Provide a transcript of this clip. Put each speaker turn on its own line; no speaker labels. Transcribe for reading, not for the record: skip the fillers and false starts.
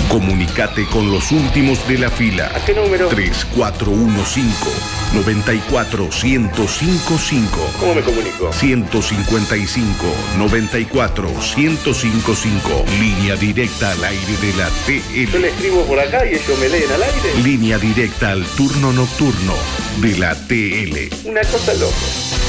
Comunicate con los últimos de la fila.
¿A qué número?
3415-94-1055.
¿Cómo me comunico?
155-94-1055. Línea directa al aire de la TL.
Yo le escribo por acá y ellos me leen al aire.
Línea directa al turno nocturno de la TL.
Una cosa loca.